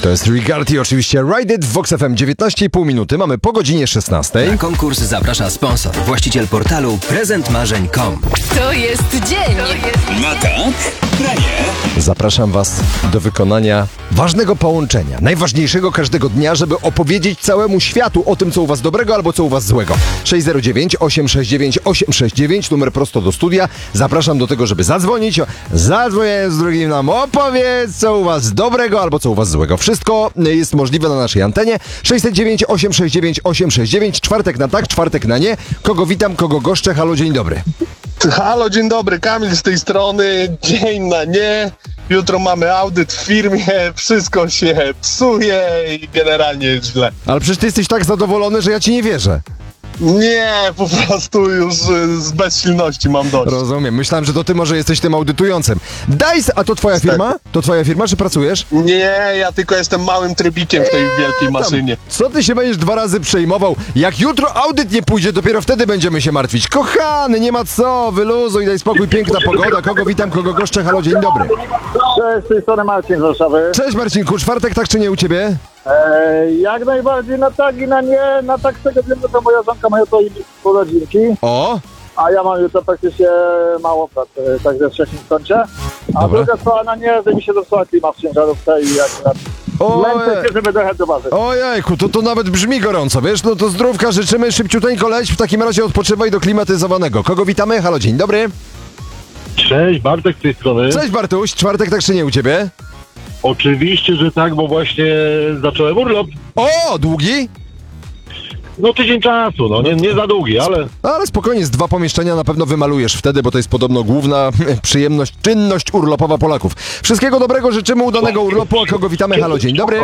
To jest Regard i oczywiście Ride It w Vox FM 19,5 minuty. Mamy po godzinie 16. Na konkurs zaprasza sponsor, właściciel portalu prezentmarzeń.com. To jest dzień. Na tak, na nie. Zapraszam Was do wykonania ważnego połączenia, najważniejszego każdego dnia, żeby opowiedzieć całemu światu o tym, co u Was dobrego albo co u Was złego. 609 869 869, numer prosto do studia. Zapraszam do tego, żeby zadzwonić. Zadzwonię z drugim nam, opowiedz, co u Was dobrego albo co u Was złego. Wszystko jest możliwe na naszej antenie. 609 869 869, czwartek na tak, czwartek na nie. Kogo witam, kogo goszczę, halo, dzień dobry. Halo, dzień dobry, Kamil z tej strony, dzień na nie. Jutro mamy audyt w firmie, wszystko się psuje i generalnie jest źle. Ale przecież Ty jesteś tak zadowolony, że ja Ci nie wierzę. Nie, po prostu już z bezsilności mam dość. Rozumiem. Myślałem, że to Ty może jesteś tym audytującym. A to Twoja firma? To Twoja firma, czy pracujesz? Nie, ja tylko jestem małym trybikiem w tej wielkiej maszynie. Co Ty się będziesz 2 razy przejmował? Jak jutro audyt nie pójdzie, dopiero wtedy będziemy się martwić. Kochany, nie ma co, wyluzuj, daj spokój, piękna pogoda. Kogo witam, kogo goszczę, halo, dzień dobry. Cześć, z tej strony Marcin z Warszawy. Cześć Marcinku, czwartek tak czy nie u Ciebie? Jak najbardziej na tak i na nie. Na tak z tego względu, że moja żonka ma jutro urodzinki, O! a ja mam jutro praktycznie mało pracy, także wcześniej skończę. A Dobra. druga strona na nie, że mi się zepsuła klima w ciężarówce i akurat męczę się, żeby dojechać do bazy. Ojejku, to nawet brzmi gorąco, wiesz? No to zdrówka życzymy, szybciuteńko leć, w takim razie odpoczywaj do klimatyzowanego. Kogo witamy? Halo, dzień dobry. Cześć, Bartek z tej strony. Cześć Bartuś, czwartek tak czy nie u Ciebie? Oczywiście, że tak, bo właśnie zacząłem urlop. O, długi? No tydzień czasu, no nie za długi, ale spokojnie, z 2 pomieszczenia na pewno wymalujesz wtedy, bo to jest podobno główna przyjemność, czynność urlopowa Polaków. Wszystkiego dobrego, życzymy udanego urlopu, a kogo witamy? Halo, dzień dobry.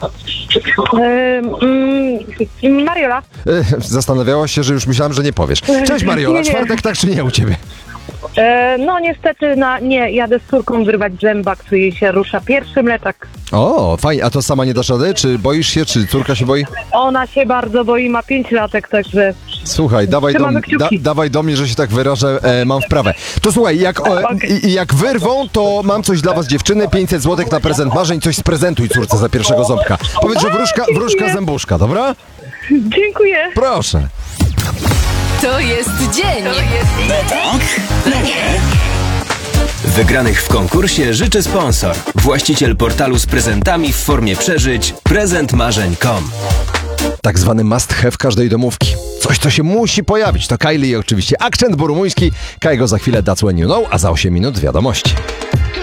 Mariola. Zastanawiałaś się, że już myślałam, że nie powiesz. Cześć Mariola, Nie. czwartek tak czy nie u Ciebie? No niestety nie, jadę z córką wyrwać zęba, który jej się rusza pierwszy mleczak. O, fajnie, a to sama nie dasz rady? Czy boisz się, czy córka się boi? Ona się bardzo boi, ma 5 latek, także... Słuchaj, Trzymamy kciuki. dawaj do mnie, że się tak wyrażę, mam wprawę. To słuchaj, jak wyrwą, to mam coś dla Was, dziewczyny, 500 zł na prezent marzeń, coś sprezentuj córce za pierwszego ząbka. Powiedz, że wróżka zębuszka, dobra? Dziękuję. Proszę. To jest dzień. Na tak, na nie. Wygranych w konkursie życzy sponsor, właściciel portalu z prezentami w formie przeżyć prezentmarzeń.com. Tak zwany must have każdej domówki. Coś, co się musi pojawić. To Kylie i oczywiście akcent burmuński. Kajgo za chwilę That's When You Know, a za 8 minut wiadomości.